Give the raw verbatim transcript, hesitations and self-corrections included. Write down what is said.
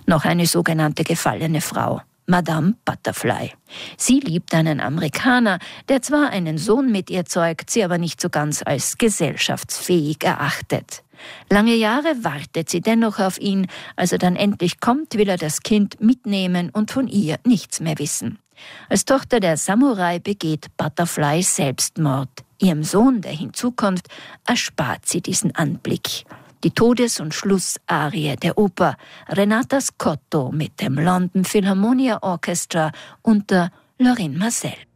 Noch eine sogenannte gefallene Frau, Madame Butterfly. Sie liebt einen Amerikaner, der zwar einen Sohn mit ihr zeugt, sie aber nicht so ganz als gesellschaftsfähig erachtet. Lange Jahre wartet sie dennoch auf ihn. Als er dann endlich kommt, will er das Kind mitnehmen und von ihr nichts mehr wissen. Als Tochter der Samurai begeht Butterfly Selbstmord. Ihrem Sohn, der hinzukommt, erspart sie diesen Anblick. Die Todes- und Schlussarie der Oper Renata Scotto mit dem London Philharmonia Orchestra unter Lorin Maazel.